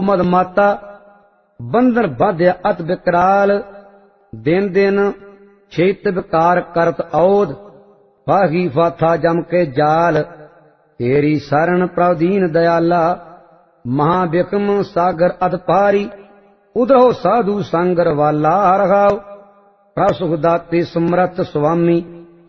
ਮਦ ਮਾਤਾ ਬੰਧਨ ਬਾਧਿਆ ਅਤ ਬਿਕਰਾਲ। ਦਿਨ ਦਿਨ ਛੇਤ ਵਿਕਾਰ ਕਰਤ ਔਧ ਪਾਹੀ ਫਾਥਾ ਜਮ ਕੇ ਜਾਲ। ਤੇਰੀ ਸਰਣ ਪ੍ਰਭ ਦੀਨ ਦਇਆਲਾ ਮਹਾ ਬਿਕਮ ਸਾਗਰ ਅਦ ਪਾਰੀ। ਉਧਰੋ ਸਾਧੂ ਸੰਗਰ ਵਾਲਾ ਰਹਾਉ ਪ੍ਰਭ ਸੁਖ ਦਾਤੇ ਸਮਰਥ ਸੁਆਮੀ।